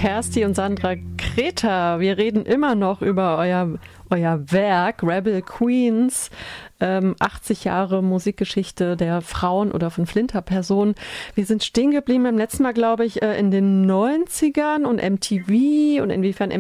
Kersti und Sandra Kreta. Wir reden immer noch über euer Werk, Rebel Queens, 80 Jahre Musikgeschichte der Frauen oder von Flinterpersonen. Wir sind stehen geblieben beim letzten Mal, glaube ich, in den 90ern und MTV und inwiefern